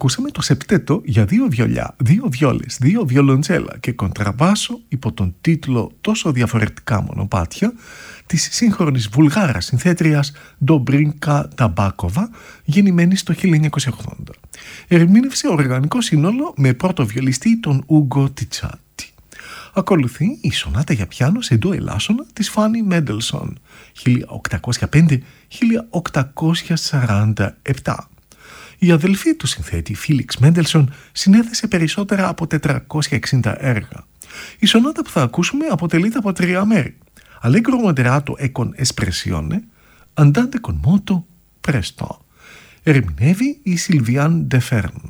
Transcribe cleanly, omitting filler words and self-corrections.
Ακούσαμε το σεπτέτο για 2 βιολιά, 2 βιόλες, 2 βιολοντσέλα και κοντραβάσο υπό τον τίτλο «Τόσο διαφορετικά μονοπάτια» της σύγχρονης βουλγάρας συνθέτριας Ντομπρίνκα Ταμπάκοβα, γεννημένη το 1980. Ερμήνευσε οργανικό σύνολο με πρώτο βιολιστή τον Ούγκο Τιτσάτη. Ακολουθεί η σονάτα για πιάνο σε ντο ελάσσονα της Φάνι Μέντελσον, 1805-1847. Η αδελφή του συνθέτη Φίλιξ Μέντελσον συνέθεσε περισσότερα από 460 έργα. Η σονάτα που θα ακούσουμε αποτελείται από 3 μέρη. Allegro moderato e con espressione, andante con moto presto. Ερμηνεύει η Σιλβιάν Ντεφέρν.